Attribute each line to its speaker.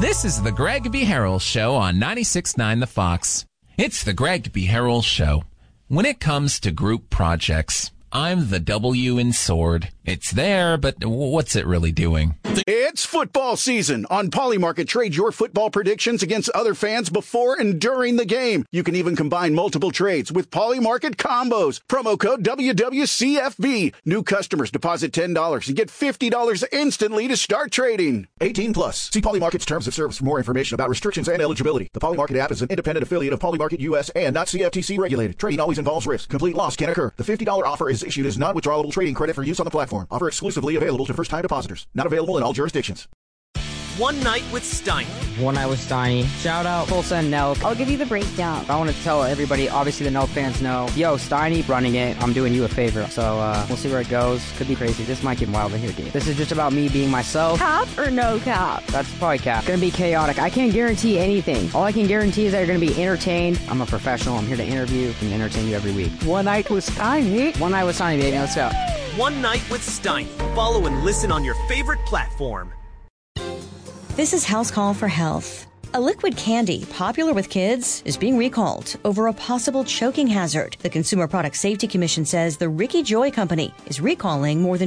Speaker 1: This is the Greg B. Harrell Show on 96.9 The Fox. It's the Greg B. Harrell Show. When it comes to group projects, I'm the W in SWORD. It's there, but what's it really doing?
Speaker 2: It's football season. On Polymarket, trade your football predictions against other fans before and during the game. You can even combine multiple trades with Polymarket combos. Promo code WWCFB. New customers deposit $10 and get $50 instantly to start trading. 18 plus. See Polymarket's terms of service for more information about restrictions and eligibility. The Polymarket app is an independent affiliate of Polymarket US and not CFTC regulated. Trading always involves risk. Complete loss can occur. The $50 offer is issued as non-withdrawable trading credit for use on the platform. Offer exclusively available to first-time depositors. Not available in all jurisdictions.
Speaker 3: One Night with Steiny.
Speaker 4: One Night with Steiny. Shout out Tulsa and Nelk.
Speaker 5: I'll give you the breakdown.
Speaker 4: I want to tell everybody, obviously the Nelk fans know, yo, Steiny running it. I'm doing you a favor. So we'll see where it goes. Could be crazy. This might get wild in here, dude. This is just about me being myself.
Speaker 5: Cap or no cap?
Speaker 4: That's probably cap. Gonna be chaotic. I can't guarantee anything. All I can guarantee is that you're gonna be entertained. I'm a professional. I'm here to interview and entertain you every week.
Speaker 5: One Night with Steiny.
Speaker 4: One Night with Steiny, baby. Let's go.
Speaker 3: One Night with Steiny. Follow and listen on your favorite platform.
Speaker 6: This is House Call for Health. A liquid candy popular with kids is being recalled over a possible choking hazard. The Consumer Product Safety Commission says the Ricky Joy Company is recalling more than